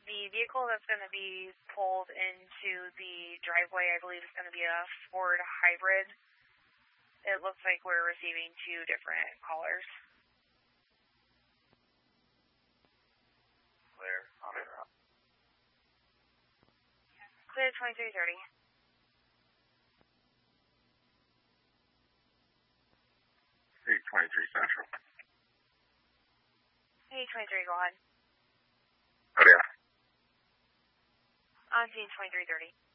the vehicle that's going to be pulled into the driveway, I believe, is going to be a Ford hybrid. It looks like we're receiving two different callers. Clear. On it. Clear 2330. Hey, 23 Central. Hey, 23, go ahead. Oh, yeah. On scene 2330.